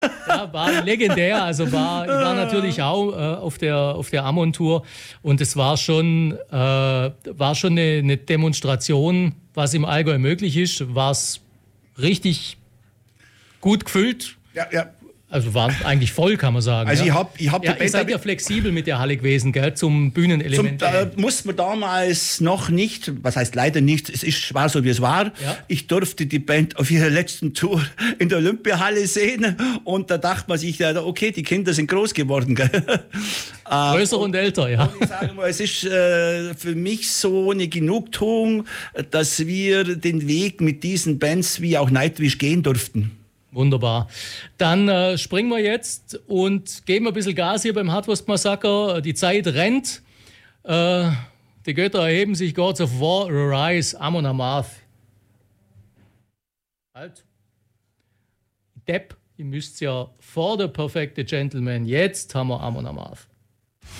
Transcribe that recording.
Ja, war legendär. Also ich war natürlich auch auf der Amon-Tour und es war schon eine Demonstration, was im Allgäu möglich ist. War es richtig gut gefüllt. Ja, ja. Also waren eigentlich voll, kann man sagen. Also ja. ich hab die Ihr Band seid ja flexibel mit der Halle gewesen, gell, zum Bühnenelement. Musste man damals noch nicht, was heißt leider nicht, war so wie es war. Ja. Ich durfte die Band auf ihrer letzten Tour in der Olympiahalle sehen und da dachte man sich, ja, okay, die Kinder sind groß geworden. Gell? Größer und älter, ja. Und ich sage mal, es ist für mich so eine Genugtuung, dass wir den Weg mit diesen Bands wie auch Nightwish gehen durften. Wunderbar. Dann springen wir jetzt und geben ein bisschen Gas hier beim Hartwurst-Massaker. Die Zeit rennt. Die Götter erheben sich. Gods of War, Arise, Amon Amarth. Halt. Depp, ihr müsst ja vor der perfekte Gentleman. Jetzt haben wir Amon Amarth.